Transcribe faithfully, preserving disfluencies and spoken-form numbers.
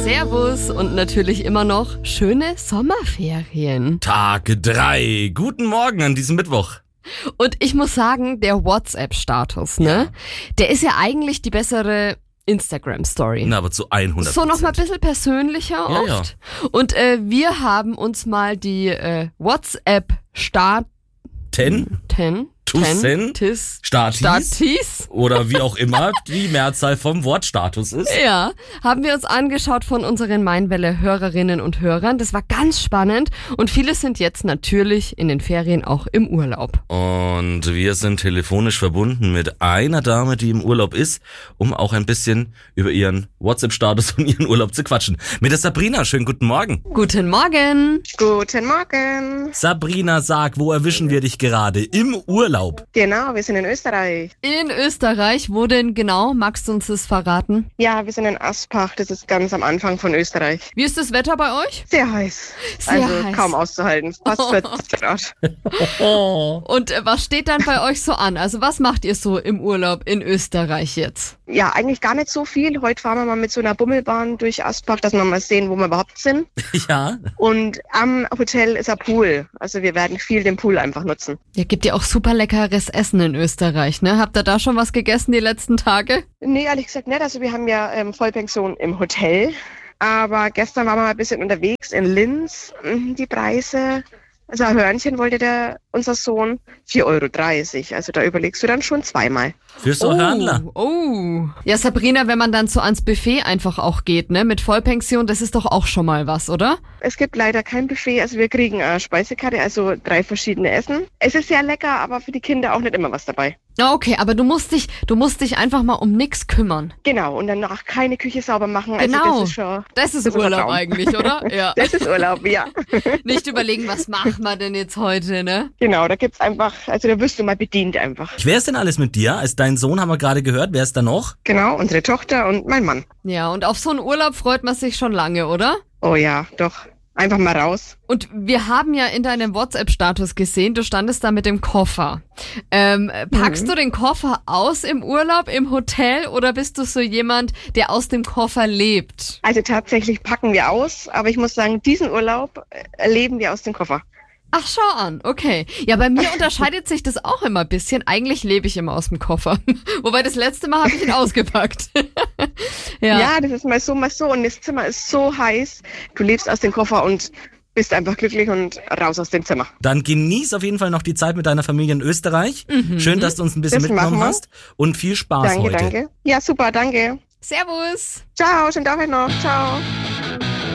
Servus und natürlich immer noch schöne Sommerferien. Tag drei. Guten Morgen an diesem Mittwoch. Und ich muss sagen, der WhatsApp-Status, ne, Ja. der ist ja eigentlich die bessere Instagram-Story. Na, aber zu hundert Prozent. So noch mal ein bisschen persönlicher Ja, oft. Und äh, wir haben uns mal die äh, WhatsApp-Start... Ten? Ten? Tusen? Ten? Tis? Statis? Statis? Oder wie auch immer die Mehrzahl vom Wortstatus ist. Ja, haben wir uns angeschaut von unseren Mainwelle-Hörerinnen und Hörern. Das war ganz spannend und viele sind jetzt natürlich in den Ferien auch im Urlaub. Und wir sind telefonisch verbunden mit einer Dame, die im Urlaub ist, um auch ein bisschen über ihren WhatsApp-Status und ihren Urlaub zu quatschen. Mit der Sabrina. Schönen guten Morgen. Guten Morgen. Guten Morgen. Sabrina, sag, wo erwischen wir dich gerade? Im Urlaub. Genau, wir sind in Österreich. In Österreich, wo denn genau? Magst du uns das verraten? Ja, wir sind in Aspach, das ist ganz am Anfang von Österreich. Wie ist das Wetter bei euch? Sehr heiß. Sehr also heiß. kaum auszuhalten. Fast Oh. vierzig Grad. Und äh, was steht dann bei euch so an? Also was macht ihr so im Urlaub in Österreich jetzt? Ja, eigentlich gar nicht so viel. Heute fahren wir mal mit so einer Bummelbahn durch Aspach, dass wir mal sehen, wo wir überhaupt sind. Ja. Und am Hotel ist ein Pool. Also wir werden viel den Pool einfach nutzen. Ja, gibt ja auch super leckeres Essen in Österreich, ne? Habt ihr da schon was gegessen die letzten Tage? Nee, ehrlich gesagt nicht. Also wir haben ja ähm, Vollpension im Hotel. Aber gestern waren wir mal ein bisschen unterwegs in Linz. Mhm, Die Preise, also ein Hörnchen wollte der, unser Sohn, vier Euro dreißig. Also da überlegst du dann schon zweimal. Für so Hörnler. Oh. Ja, Sabrina, wenn man dann so ans Buffet einfach auch geht, ne? Mit Vollpension, das ist doch auch schon mal was, oder? Es gibt leider kein Buffet, also wir kriegen eine Speisekarte, also drei verschiedene Essen. Es ist sehr lecker, aber für die Kinder auch nicht immer was dabei. Ja, okay, aber du musst dich, du musst dich einfach mal um nix kümmern. Genau, und danach keine Küche sauber machen. Genau. Also das ist schon... Das ist Das ist ein Urlaub Traum. eigentlich, oder? Ja. Das ist Urlaub, ja. Nicht überlegen, was machen wir denn jetzt heute, ne? Genau, da gibt's einfach, also da wirst du mal bedient einfach. Wer ist denn alles mit dir? Als dein Sohn haben wir gerade gehört. Wer ist da noch? Genau, unsere Tochter und mein Mann. Ja, und auf so einen Urlaub freut man sich schon lange, oder? Oh ja, doch. Einfach mal raus. Und wir haben ja in deinem WhatsApp-Status gesehen, du standest da mit dem Koffer. Ähm, packst Mhm. du den Koffer aus im Urlaub, im Hotel, oder bist du so jemand, der aus dem Koffer lebt? Also tatsächlich packen wir aus, aber ich muss sagen, diesen Urlaub äh, erleben wir aus dem Koffer. Ach, schau an, okay. Ja, bei mir unterscheidet sich das auch immer ein bisschen. Eigentlich lebe ich immer aus dem Koffer. Wobei das letzte Mal habe ich ihn ausgepackt. ja. Ja, das ist mal so, mal so. Und das Zimmer ist so heiß. Du lebst aus dem Koffer und bist einfach glücklich und raus aus dem Zimmer. Dann genieß auf jeden Fall noch die Zeit mit deiner Familie in Österreich. Schön, dass du uns ein bisschen Das mitgenommen machen wir. hast. Und viel Spaß Danke, heute. danke. Ja, super, danke. Servus. Ciao, schönen Tag noch. Ciao.